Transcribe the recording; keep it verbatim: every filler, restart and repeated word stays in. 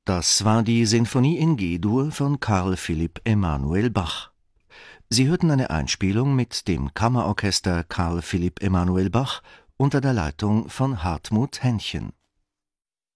Das war die Sinfonie in G-Dur von Carl Philipp Emanuel Bach. Sie hörten eine Einspielung mit dem Kammerorchester Carl Philipp Emanuel Bach unter der Leitung von Hartmut Hännchen.